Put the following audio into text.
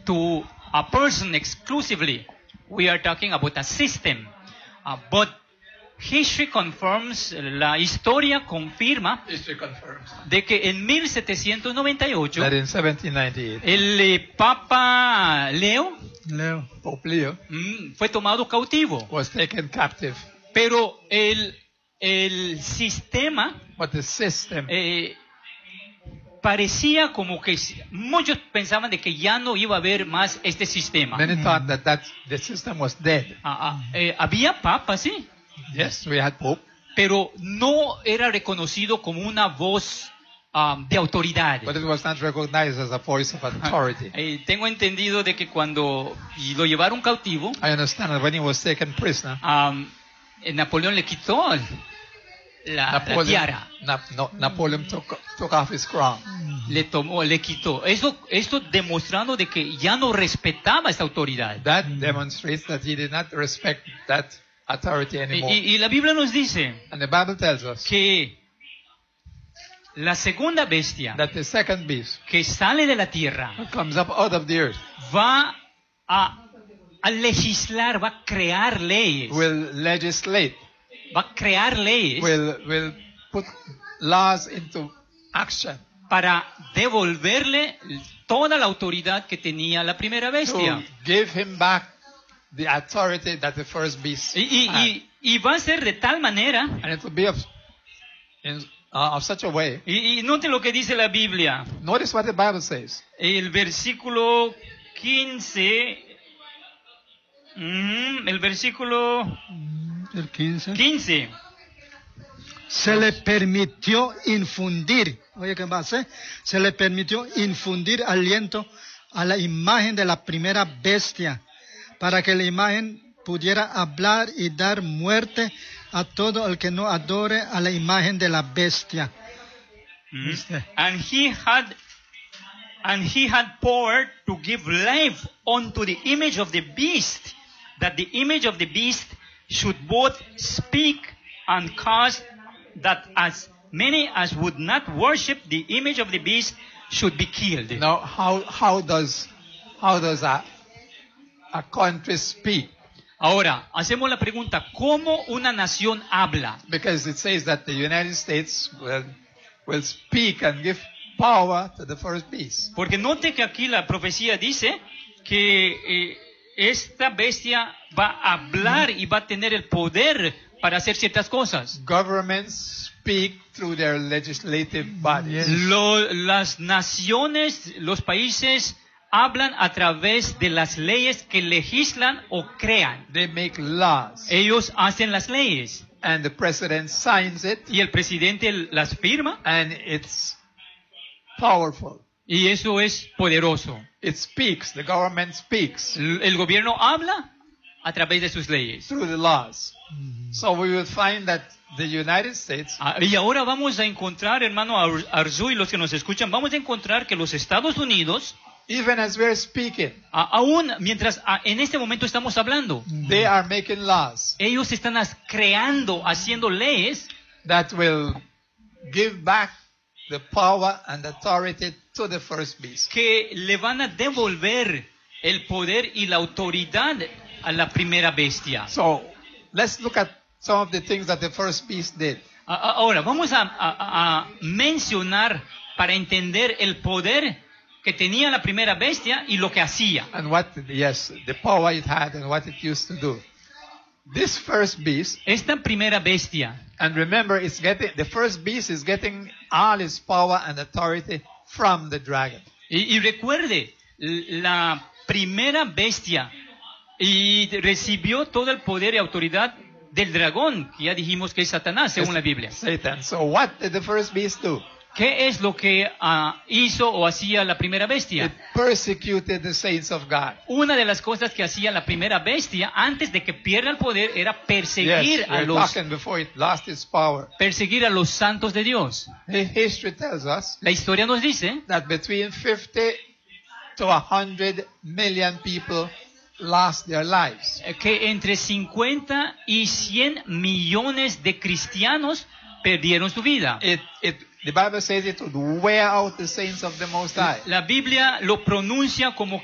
to a person exclusively. We are talking about a system. But history confirms, la historia confirma History confirms de que en 1798 that in 1798, el Papa Pope Leo fue tomado cautivo. was taken captive. Pero el sistema But the system parecía como que muchos pensaban de que ya no iba a haber más este sistema. many thought that the system was dead. Había papa, sí, Yes, we had Pope, pero no era reconocido como una voz de autoridad. but it was not recognized as a voice of authority. Tengo entendido de que cuando lo llevaron cautivo, I understand that when he was taken prisoner, Napoleón le quitó la tiara. Napoleon took off his crown. Le quitó. Esto demostrando de que ya no respetaba esta autoridad. That demonstrates that he did not respect that authority anymore. Y la Biblia nos dice And the Bible tells us que la segunda bestia that the second beast que sale de la tierra that comes up out of the earth va a legislar, va a crear leyes. will legislate, Va a crear leyes will put laws into action para devolverle toda la autoridad que tenía la primera bestia. to give him back the authority that the first beast had. Y va a ser de tal manera, And it will be of such a way. y noten lo que dice la Biblia, Notice what the Bible says. el versículo 15, el versículo El 15. 15. Se le permitió infundir, oye, ¿qué más? Se le permitió infundir aliento a la imagen de la primera bestia, para que la imagen pudiera hablar y dar muerte a todo el que no adore a la imagen de la bestia. And he had power to give life unto the image of the beast, that the image of the beast should both speak and cause that as many as would not worship the image of the beast should be killed. Now, how does a country speak? Ahora, hacemos la pregunta, ¿cómo una nación habla? Because it says that the United States will speak and give power to the first beast. Porque note que aquí la profecía dice que esta bestia va a hablar y va a tener el poder para hacer ciertas cosas. Governments speak through their legislative bodies. Las naciones, los países hablan a través de las leyes que legislan o crean. They make laws. Ellos hacen las leyes. And the president signs it. Y el presidente las firma. And it's powerful. Y eso es poderoso. It speaks. The government speaks. El gobierno habla a través de sus leyes. Through the laws. So we will find that the United States. Y ahora vamos a encontrar, hermano Arzu y los que nos escuchan, vamos a encontrar que los Estados Unidos, even as we're speaking, aún mientras en este momento estamos hablando, they are making laws. Ellos están creando, haciendo leyes that will give back the power and authority to the first beast. Que le van a devolver el poder y la autoridad a la primera bestia. So, let's look at some of the things that the first beast did. Ahora, vamos a mencionar para entender el poder que tenía la primera bestia y lo que hacía. And the power it had and what it used to do. This first beast, esta primera bestia, and remember, the first beast is getting all its power and authority from the dragon. Y recuerde, la primera bestia y recibió todo el poder y autoridad del dragón, que ya dijimos que es Satanás, según la Biblia. Satan. So what did the first beast do? ¿Qué es lo que hizo o hacía la primera bestia? It persecuted the saints of God. Una de las cosas que hacía la primera bestia antes de que pierda el poder era perseguir perseguir a los santos de Dios. History tells us la historia nos dice that between 50 to 100 million people lost their lives. Que entre 50 y 100 millones de cristianos perdieron su vida. The Bible says it would wear out the saints of the Most High. La Biblia lo pronuncia como